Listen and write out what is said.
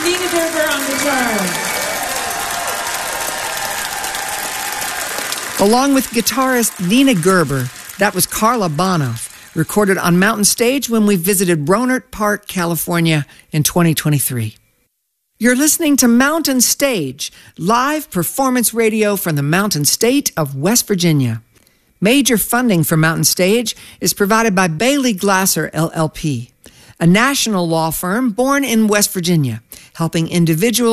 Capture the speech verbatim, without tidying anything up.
Nina Gerber on guitar. Along with guitarist Nina Gerber, that was Carla Bonoff, recorded on Mountain Stage when we visited Rohnert Park, California in twenty twenty-three. You're listening to Mountain Stage, live performance radio from the Mountain State of West Virginia. Major funding for Mountain Stage is provided by Bailey Glasser, L L P, a national law firm born in West Virginia, helping individuals